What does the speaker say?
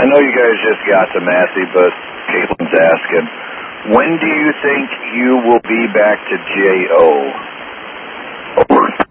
I know you guys just got to Massey, but Caitlin's asking, when do you think you will be back to J.O.? Over.